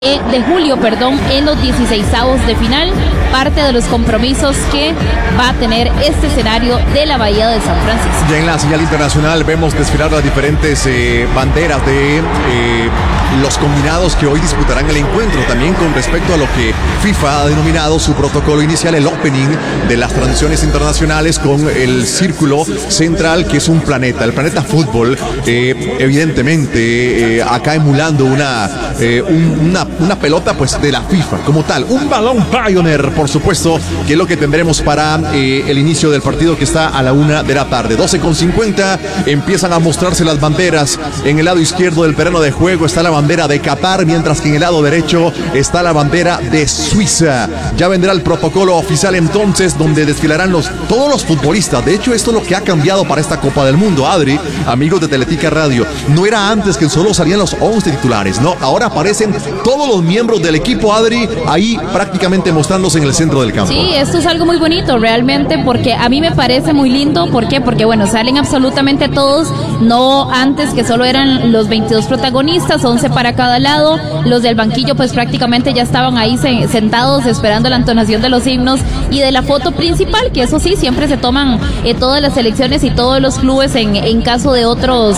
de julio, en los 16avos de final, parte de los compromisos que va a tener este escenario de la Bahía de San Francisco. Ya en la señal internacional vemos desfilar las diferentes banderas de los combinados que hoy disputarán el encuentro, también con respecto a lo que FIFA ha denominado su protocolo inicial, el opening de las transiciones internacionales, con el círculo central que es un planeta, el planeta fútbol, evidentemente acá emulando una pelota pues de la FIFA como tal, un balón Pioneer, por supuesto, que es lo que tendremos para el inicio del partido, que está a la 1 de la tarde. 12:50 empiezan a mostrarse las banderas. En el lado izquierdo del terreno de juego está la bandera de Qatar, mientras que en el lado derecho está la bandera de Suiza. Ya vendrá el protocolo oficial entonces, donde desfilarán todos los futbolistas. De hecho, esto es lo que ha cambiado para esta Copa del Mundo, Adri, amigos de Teletica Radio. No era antes que solo salían los 11 titulares, no, ahora aparecen todos los miembros del equipo, Adri, ahí prácticamente mostrándose en el centro del campo. Sí, esto es algo muy bonito realmente, porque a mí me parece muy lindo. ¿Por qué? Porque bueno, salen absolutamente todos, no antes que solo eran los 22 protagonistas, 11 para cada lado. Los del banquillo pues prácticamente ya estaban ahí sentados esperando la entonación de los himnos y de la foto principal, que eso sí, siempre se toman todas las selecciones y todos los clubes en caso de otros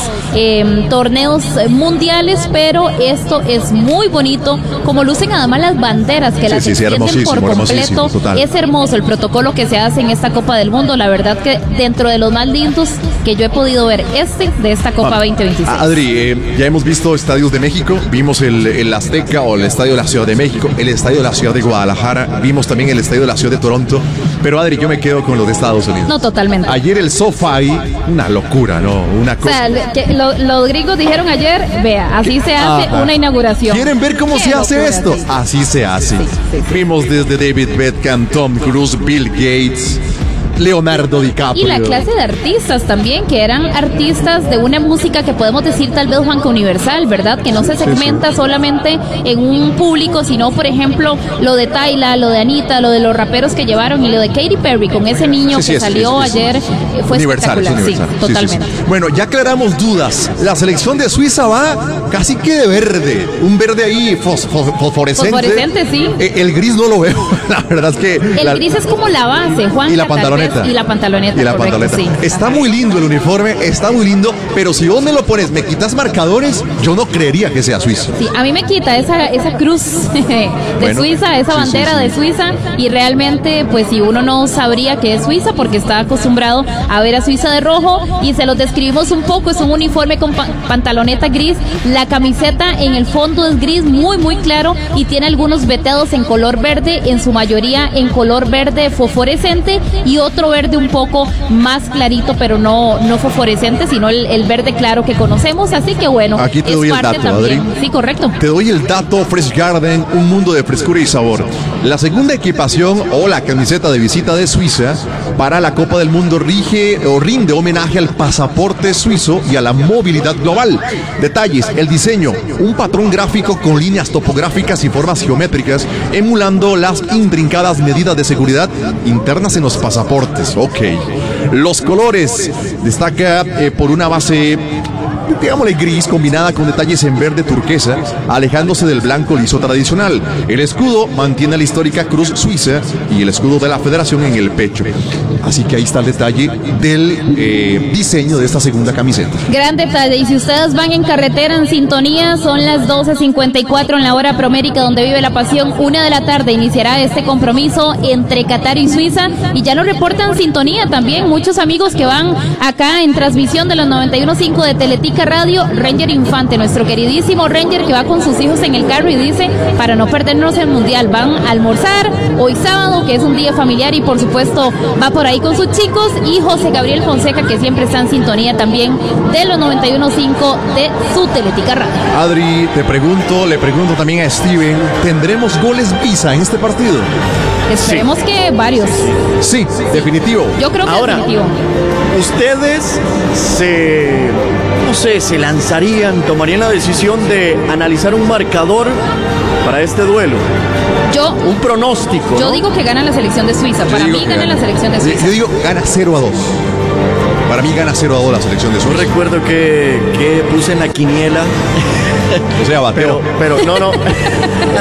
torneos mundiales, pero esto es muy bonito, como lucen además las banderas que las extienden por completo. Es hermoso el protocolo que se hace en esta Copa del Mundo, la verdad que dentro de los más lindos que yo he podido ver de esta Copa 2026. Adri, ya hemos visto estadios de México, vimos el Azteca o el Estadio de la Ciudad de México, el Estadio de la Ciudad de Guadalajara, vimos también el Estadio de la Ciudad de Toronto, pero Adri, yo me quedo con los de Estados Unidos. No, totalmente. Ayer el SoFi, una locura, ¿no? Una cosa. O sea, los gringos dijeron ayer, vea, así se hace una inauguración. ¿Quieren ver cómo se hace esto? Sí. Así se hace. Sí. Vimos desde David Beckham, Tom Cruise, Bill Gates, Leonardo DiCaprio. Y la clase de artistas también, que eran artistas de una música que podemos decir tal vez banca universal, ¿verdad? Que no se segmenta solamente en un público, sino por ejemplo lo de Tyla, lo de Anita, lo de los raperos que llevaron y lo de Katy Perry con ese niño que salió ayer. Fue universal, espectacular. Sí, totalmente. Bueno, ya aclaramos dudas. La selección de Suiza va casi que de verde, un verde ahí fosforescente. Fosforescente, sí. El gris no lo veo, la verdad es que... El gris es como la base, Juan. Y la pantaloneta. Y la pantaloneta. Y la pantaloneta. Sí. Está muy lindo el uniforme, está muy lindo, pero si vos me lo pones, me quitas marcadores, yo no creería que sea suizo. Sí, a mí me quita esa cruz de Suiza, esa bandera de Suiza, y realmente, pues si uno no sabría que es Suiza, porque está acostumbrado a ver a Suiza de rojo, y se los describimos un poco, es un uniforme con pantaloneta gris, la camiseta en el fondo es gris, muy muy claro, y tiene algunos veteados en color verde, en su mayoría en color verde fosforescente, y otro verde un poco más clarito, pero no fosforescente, sino el verde claro que conocemos. Así que bueno, aquí te doy el dato, también. Adri. Sí, correcto. Te doy el dato. Fresh Garden, un mundo de frescura y sabor. La segunda equipación o la camiseta de visita de Suiza para la Copa del Mundo rinde homenaje al pasaporte suizo y a la movilidad global. Detalles: el diseño, un patrón gráfico con líneas topográficas y formas geométricas, emulando las intrincadas medidas de seguridad internas en los pasaportes. Ok. Los colores: destaca por una base, digámosle gris, combinada con detalles en verde turquesa, alejándose del blanco liso tradicional. El escudo mantiene la histórica cruz suiza y el escudo de la federación en el pecho. Así que ahí está el detalle del diseño de esta segunda camiseta. Gran detalle. Y si ustedes van en carretera en sintonía, son las 12:54 en la hora promérica donde vive la pasión. 1 de la tarde iniciará este compromiso entre Qatar y Suiza, y ya lo reportan sintonía también muchos amigos que van acá en transmisión de los 91.5 de Teletica Radio. Ranger Infante, nuestro queridísimo Ranger, que va con sus hijos en el carro y dice, para no perdernos el mundial, van a almorzar hoy sábado, que es un día familiar, y por supuesto va por ahí con sus chicos, y José Gabriel Fonseca, que siempre está en sintonía también de los 91.5 de su Teletica Radio. Adri, le pregunto también a Steven, ¿tendremos goles visa en este partido? Esperemos que varios. Sí, definitivo. Yo creo que ahora, definitivo. Ustedes se lanzarían, tomarían la decisión de analizar un marcador para este duelo. Un pronóstico. Yo digo que gana la selección de Suiza. Para mí gana la selección de Suiza. Yo digo gana 0-2. Para mí gana 0-2 la selección de Suiza. Yo recuerdo que puse en la quiniela. O sea, bateo. Pero no.